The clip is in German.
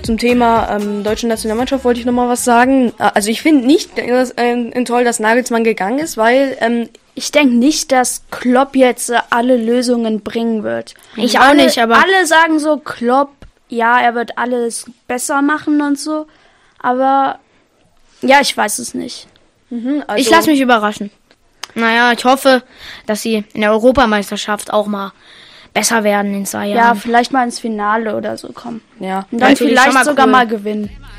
zum Thema deutsche Nationalmannschaft wollte ich nochmal was sagen. Also ich finde nicht toll, dass Nagelsmann gegangen ist, weil ich denke nicht, dass Klopp jetzt alle Lösungen bringen wird. Ich auch nicht, aber alle sagen so, Klopp, ja, er wird alles besser machen und so. Aber ja, ich weiß es nicht. Also ich lasse mich überraschen. Naja, ich hoffe, dass sie in der Europameisterschaft auch mal besser werden in 2 Jahren. Ja, vielleicht mal ins Finale oder so kommen. Ja. Und dann vielleicht sogar mal gewinnen.